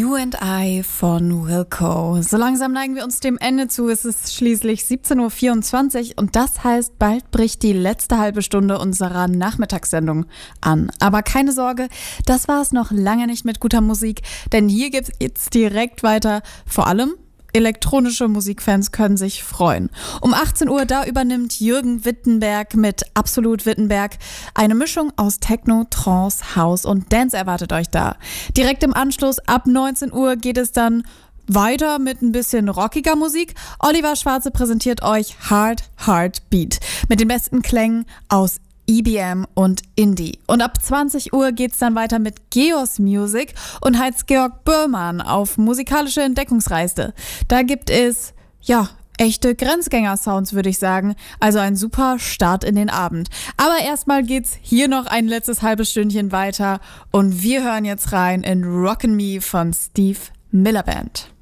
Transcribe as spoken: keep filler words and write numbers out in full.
You and I von Wilco. So langsam neigen wir uns dem Ende zu. Es ist schließlich siebzehn Uhr vierundzwanzig und das heißt, bald bricht die letzte halbe Stunde unserer Nachmittagssendung an. Aber keine Sorge, das war es noch lange nicht mit guter Musik, denn hier geht's jetzt direkt weiter. Vor allem elektronische Musikfans können sich freuen. Um achtzehn Uhr, da übernimmt Jürgen Wittenberg mit Absolut Wittenberg. Eine Mischung aus Techno, Trance, House und Dance erwartet euch da. Direkt im Anschluss, ab neunzehn Uhr, geht es dann weiter mit ein bisschen rockiger Musik. Oliver Schwarze präsentiert euch Hard Hard Beat mit den besten Klängen aus E B M und Indie. Und ab zwanzig Uhr geht's dann weiter mit Geos Music und Heinz-Georg Böhmann auf musikalische Entdeckungsreise. Da gibt es, ja, echte Grenzgänger-Sounds, würde ich sagen. Also ein super Start in den Abend. Aber erstmal geht's hier noch ein letztes halbes Stündchen weiter und wir hören jetzt rein in Rockin' Me von Steve Miller Band.